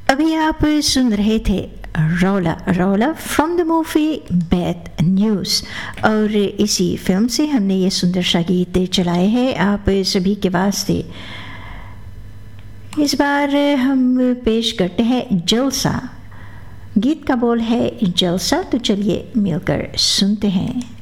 अभी आप सुन रहे थे रौला रौला from the movie bad news, और इसी फिल्म से हमने ये सुंदर सा गीत चलाए हैं आप सभी के वास्ते। इस बार हम पेश करते हैं जलसा। गीत का बोल है जलसा, तो चलिए मिलकर सुनते हैं।